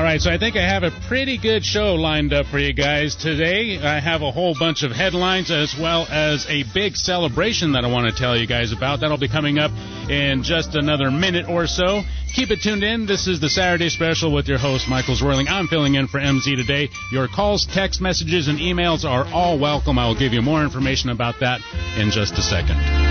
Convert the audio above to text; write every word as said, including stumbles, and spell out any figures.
right, so I think I have a pretty good show lined up for you guys today. I have a whole bunch of headlines as well as a big celebration that I want to tell you guys about. That'll be coming up in just another minute or so. Keep it tuned in. This is the Saturday Special with your host, Michael Zwirling. I'm filling in for M Z today. Your calls, text messages, and emails are all welcome. I will give you more information about that in just a second.